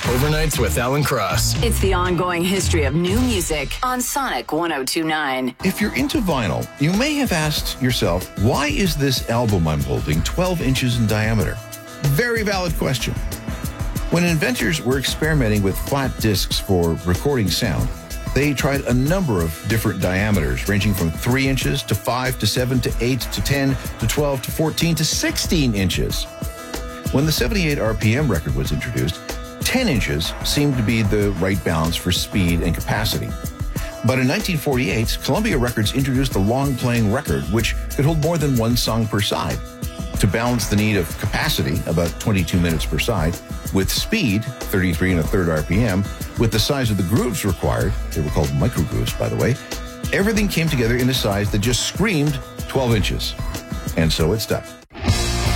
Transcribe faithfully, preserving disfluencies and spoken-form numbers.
Overnights with Alan Cross. It's the ongoing history of new music on Sonic one oh two point nine. If you're into vinyl, you may have asked yourself, why is this album I'm holding twelve inches in diameter? Very valid question. When inventors were experimenting with flat discs for recording sound, they tried a number of different diameters, ranging from three inches to five to seven to eight to ten to twelve to fourteen to sixteen inches. When the seventy-eight R P M record was introduced, ten inches seemed to be the right balance for speed and capacity. But in nineteen forty-eight, Columbia Records introduced the long-playing record, which could hold more than one song per side. To balance the need of capacity, about twenty-two minutes per side, with speed, thirty-three and a third R P M, with the size of the grooves required, they were called micro grooves, by the way, everything came together in a size that just screamed twelve inches. And so it stuck.